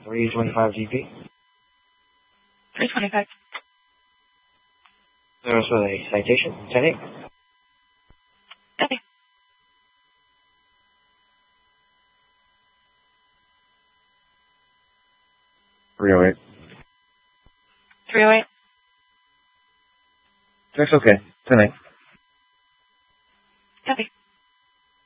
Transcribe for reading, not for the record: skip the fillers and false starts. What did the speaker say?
325 GP. 325. There's a citation, 10-8. Okay. $308. 308. That's okay. 10-8.